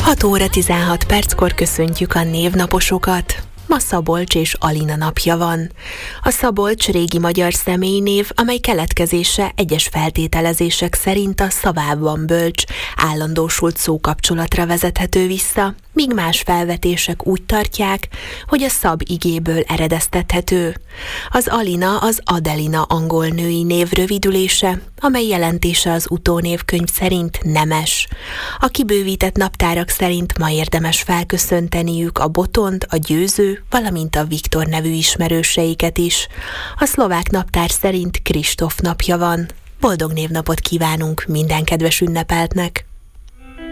6 óra 16 perckor köszöntjük a névnaposokat. Ma Szabolcs és Alina napja van. A Szabolcs régi magyar személynév, amely keletkezése egyes feltételezések szerint a szavában bölcs, állandósult szókapcsolatra vezethető vissza, míg más felvetések úgy tartják, hogy a szab igéből eredeztethető. Az Alina az Adelina angol női név rövidülése, amely jelentése az utónévkönyv szerint nemes. A kibővített naptárak szerint ma érdemes felköszönteniük a Botond, a Győző, valamint a Viktor nevű ismerőseiket is. A szlovák naptár szerint Kristóf napja van. Boldog névnapot kívánunk minden kedves ünnepeltnek!